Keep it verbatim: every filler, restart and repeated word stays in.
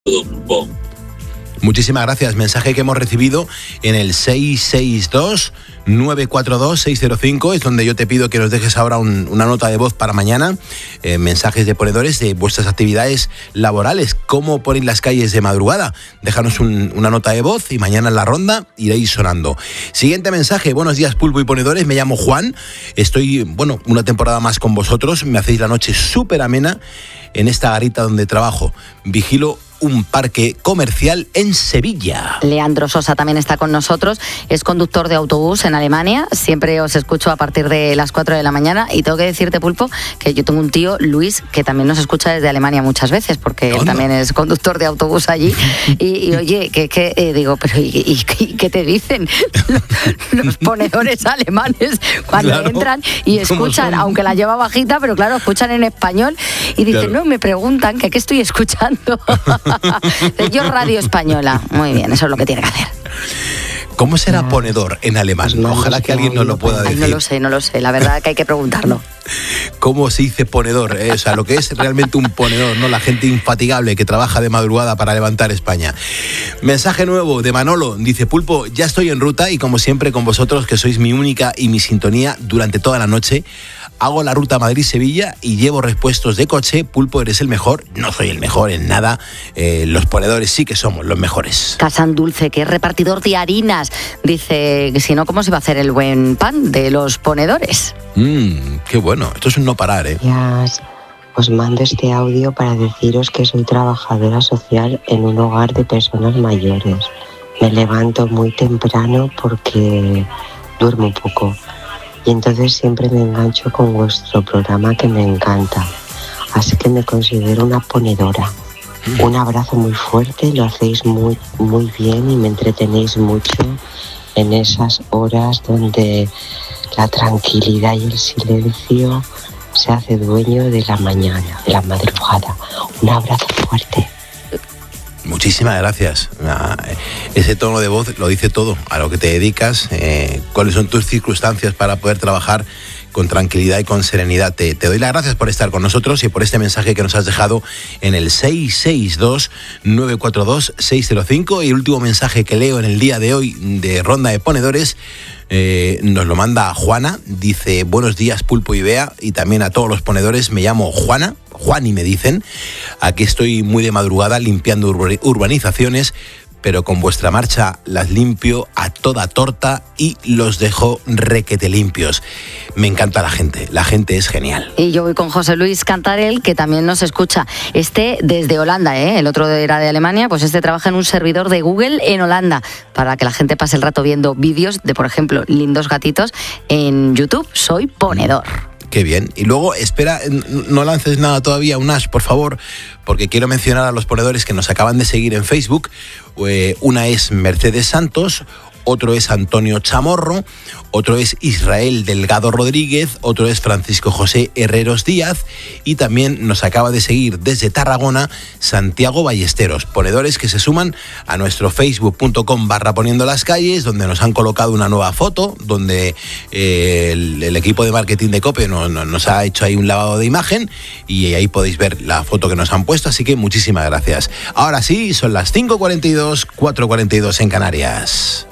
Muchísimas gracias. Mensaje que hemos recibido en el seis seis dos, nueve cuatro dos, seis cero cinco. Es donde yo te pido que nos dejes ahora un, una nota de voz para mañana. Eh, mensajes de ponedores de vuestras actividades laborales. ¿Cómo ponéis las calles de madrugada? Déjanos un, una nota de voz y mañana en la ronda iréis sonando. Siguiente mensaje. Buenos días, Pulpo y ponedores. Me llamo Juan. Estoy, bueno, una temporada más con vosotros. Me hacéis la noche súper amena en esta garita donde trabajo. Vigilo un parque comercial en Sevilla. Leandro Sosa también está con nosotros, es conductor de autobús en Alemania, siempre os escucho a partir de las cuatro de la mañana y tengo que decirte, Pulpo, que yo tengo un tío, Luis, que también nos escucha desde Alemania muchas veces, porque él también es conductor de autobús allí y, y oye, que, que eh, digo, pero ¿y, y, y qué te dicen los, los ponedores alemanes cuando claro, entran y escuchan, aunque la lleva bajita, pero claro, escuchan en español y dicen, claro, no, me preguntan que qué estoy escuchando. Yo Radio Española. Muy bien, eso es lo que tiene que hacer. ¿Cómo será ponedor en alemán? Ojalá que alguien nos lo pueda decir. Ay, no lo sé, no lo sé. La verdad que hay que preguntarlo. ¿Cómo se dice ponedor? Eh, o sea, lo que es realmente un ponedor, ¿no? La gente infatigable que trabaja de madrugada para levantar España. Mensaje nuevo de Manolo. Dice, Pulpo, ya estoy en ruta y como siempre con vosotros, que sois mi única y mi sintonía durante toda la noche. Hago la ruta Madrid-Sevilla y llevo repuestos de coche. Pulpo, eres el mejor. No soy el mejor en nada. Eh, los ponedores sí que somos los mejores. Casan Dulce, que es repartidor de harinas. Dice que si no, ¿cómo se va a hacer el buen pan de los ponedores? Mmm, qué bueno. Esto es un no parar, ¿eh? Yes. Os mando este audio para deciros que soy trabajadora social en un hogar de personas mayores. Me levanto muy temprano porque duermo poco. Y entonces siempre me engancho con vuestro programa que me encanta. Así que me considero una ponedora. Un abrazo muy fuerte, lo hacéis muy, muy bien y me entretenéis mucho en esas horas donde la tranquilidad y el silencio se hace dueño de la mañana, de la madrugada. Un abrazo fuerte. Muchísimas gracias. Ese tono de voz lo dice todo, a lo que te dedicas, eh, cuáles son tus circunstancias para poder trabajar con tranquilidad y con serenidad. Te, te doy las gracias por estar con nosotros y por este mensaje que nos has dejado en el seis seis dos, nueve cuatro dos, seis cero cinco. Y el último mensaje que leo en el día de hoy de Ronda de Ponedores eh, nos lo manda Juana. Dice, buenos días, Pulpo y Bea, y también a todos los ponedores. Me llamo Juana, Juani me dicen. Aquí estoy muy de madrugada limpiando urbanizaciones, pero con vuestra marcha las limpio a toda torta y los dejo requete limpios. Me encanta la gente, la gente es genial. Y yo voy con José Luis Cantarel, que también nos escucha. Este desde Holanda, ¿eh? El otro era de Alemania, pues este trabaja en un servidor de Google en Holanda, para que la gente pase el rato viendo vídeos de, por ejemplo, lindos gatitos en YouTube. Soy ponedor. Qué bien. Y luego, espera, no lances nada todavía, Unash, por favor, porque quiero mencionar a los ponedores que nos acaban de seguir en Facebook. Eh, una es Mercedes Santos, otro es Antonio Chamorro, otro es Israel Delgado Rodríguez, otro es Francisco José Herreros Díaz y también nos acaba de seguir desde Tarragona Santiago Ballesteros, ponedores que se suman a nuestro facebook.com barra poniendo las calles, donde nos han colocado una nueva foto, donde eh, el, el equipo de marketing de COPE nos, nos ha hecho ahí un lavado de imagen y ahí podéis ver la foto que nos han puesto, así que muchísimas gracias. Ahora sí, son las cinco cuarenta y dos, cuatro cuarenta y dos en Canarias.